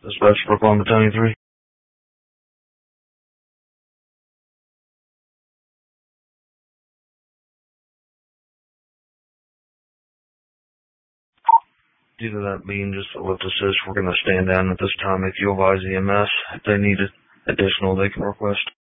Dispatch Brooklyn Battalion 3. Due to that being just what this is, we're going to stand down at this time. If you advise EMS, if they need additional, they can request.